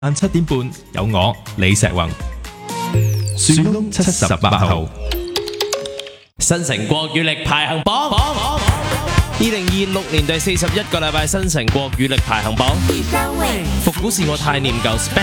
晏7點半有我李石宏，樹窿78號。 新城國語力排行榜，2026年第41個禮拜新城國語力排行榜，復古是我太念舊。